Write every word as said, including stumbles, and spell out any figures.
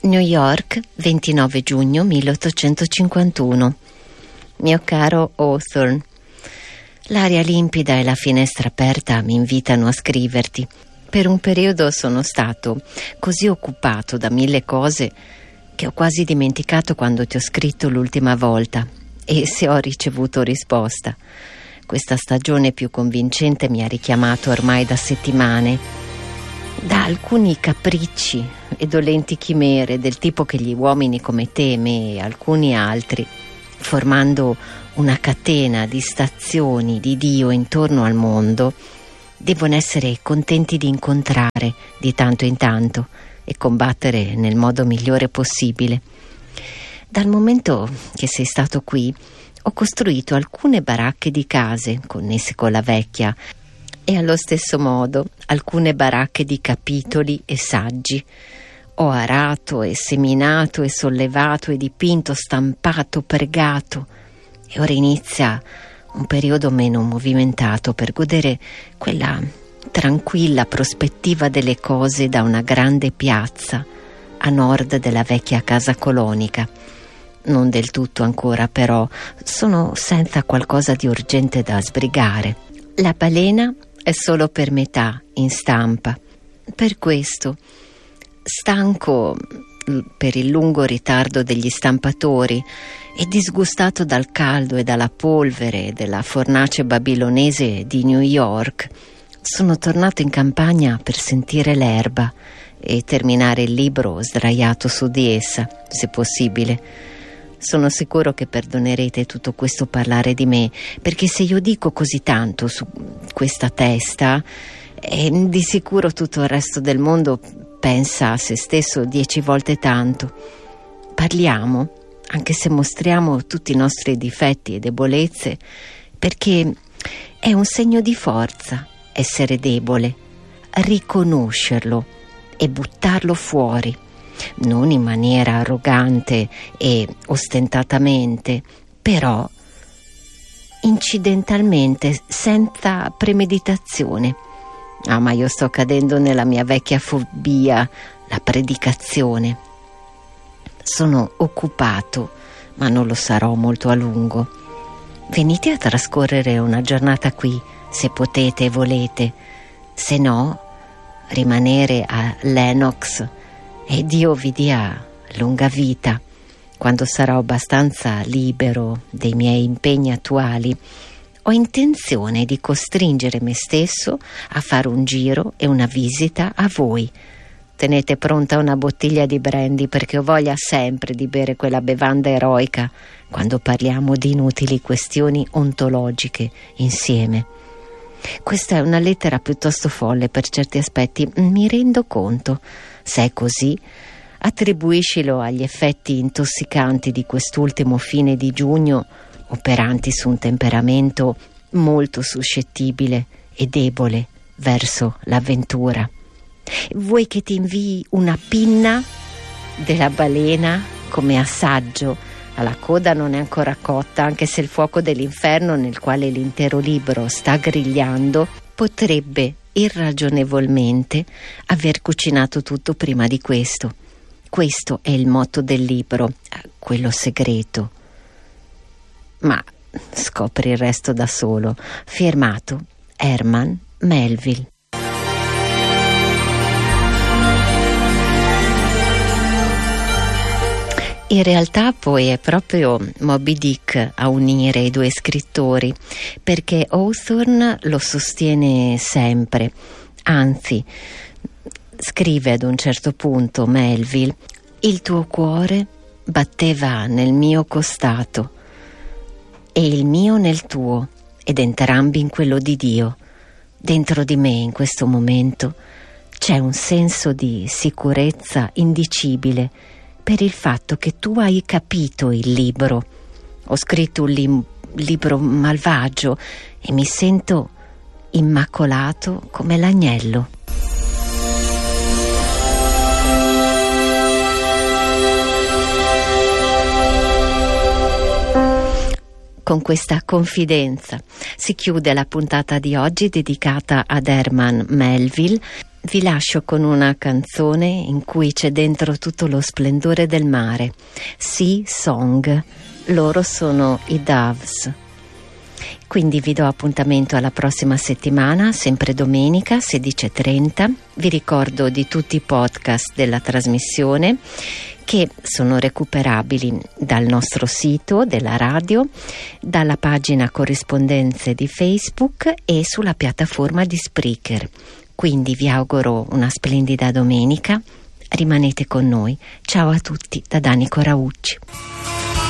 New York, ventinove giugno milleottocentocinquantuno. Mio caro Hawthorne, l'aria limpida e la finestra aperta mi invitano a scriverti. Per un periodo sono stato così occupato da mille cose che ho quasi dimenticato quando ti ho scritto l'ultima volta e se ho ricevuto risposta. Questa stagione più convincente mi ha richiamato ormai da settimane, da alcuni capricci e dolenti chimere del tipo che gli uomini come te, me e alcuni altri, formando una catena di stazioni di Dio intorno al mondo, devono essere contenti di incontrare di tanto in tanto e combattere nel modo migliore possibile. Dal momento che sei stato qui, ho costruito alcune baracche di case connesse con la vecchia e allo stesso modo alcune baracche di capitoli e saggi. Ho arato e seminato e sollevato e dipinto, stampato, pregato e ora inizia un periodo meno movimentato per godere quella tranquilla prospettiva delle cose da una grande piazza a nord della vecchia casa colonica. Non del tutto ancora, però sono senza qualcosa di urgente da sbrigare. La balena è solo per metà in stampa. Per questo, stanco per il lungo ritardo degli stampatori e disgustato dal caldo e dalla polvere della fornace babilonese di New York, sono tornato in campagna per sentire l'erba e terminare il libro sdraiato su di essa, se possibile. Sono sicuro che perdonerete tutto questo parlare di me, perché se io dico così tanto su questa testa, eh, di sicuro tutto il resto del mondo pensa a se stesso dieci volte tanto. Parliamo, anche se mostriamo tutti i nostri difetti e debolezze, perché è un segno di forza essere debole, riconoscerlo e buttarlo fuori, non in maniera arrogante e ostentatamente, però incidentalmente, senza premeditazione. Ah, ma io sto cadendo nella mia vecchia fobia, la predicazione. Sono occupato, ma non lo sarò molto a lungo. Venite a trascorrere una giornata qui, se potete e volete. Se no, rimanere a Lenox e Dio vi dia lunga vita. Quando sarò abbastanza libero dei miei impegni attuali, ho intenzione di costringere me stesso a fare un giro e una visita a voi. Tenete pronta una bottiglia di brandy, perché ho voglia sempre di bere quella bevanda eroica quando parliamo di inutili questioni ontologiche insieme. Questa è una lettera piuttosto folle per certi aspetti, mi rendo conto. Se è così, attribuiscilo agli effetti intossicanti di quest'ultimo fine di giugno, operanti su un temperamento molto suscettibile e debole verso l'avventura. Vuoi che ti invii una pinna della balena come assaggio? La coda non è ancora cotta, anche se il fuoco dell'inferno nel quale l'intero libro sta grigliando potrebbe irragionevolmente aver cucinato tutto prima di questo. Questo è il motto del libro, quello segreto. Ma scopri il resto da solo. Firmato Herman Melville. In realtà poi è proprio Moby Dick a unire i due scrittori, perché Hawthorne lo sostiene sempre. Anzi, scrive ad un certo punto Melville: il tuo cuore batteva nel mio costato e il mio nel tuo, ed entrambi in quello di Dio. Dentro di me in questo momento c'è un senso di sicurezza indicibile per il fatto che tu hai capito il libro. Ho scritto un lim- libro malvagio e mi sento immacolato come l'agnello. Con questa confidenza si chiude la puntata di oggi dedicata ad Herman Melville. vi lascio con una canzone in cui c'è dentro tutto lo splendore del mare, Sea Song. Loro sono i Doves. Quindi vi do appuntamento alla prossima settimana, sempre domenica sedici e trenta. Vi ricordo di tutti i podcast della trasmissione che sono recuperabili dal nostro sito della radio, dalla pagina corrispondenze di Facebook e sulla piattaforma di Spreaker. Quindi vi auguro una splendida domenica, rimanete con noi. Ciao a tutti da Dani Coraucci.